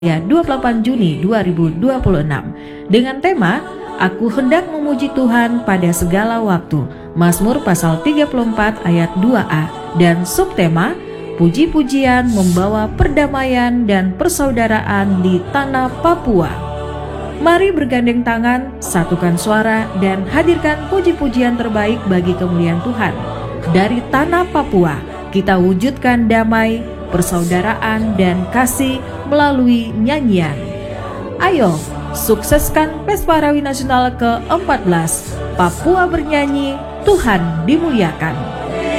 28 Juni 2026 dengan tema Aku hendak memuji Tuhan pada segala waktu, Mazmur pasal 34 ayat 2a, dan subtema Puji-pujian membawa perdamaian dan persaudaraan di tanah Papua. Mari bergandeng tangan, satukan suara, dan hadirkan puji-pujian terbaik bagi kemuliaan Tuhan. Dari tanah Papua, kita wujudkan damai, persaudaraan, dan kasih melalui nyanyian. Ayo, sukseskan Pesta Rawi Nasional ke-14. Papua bernyanyi, Tuhan dimuliakan.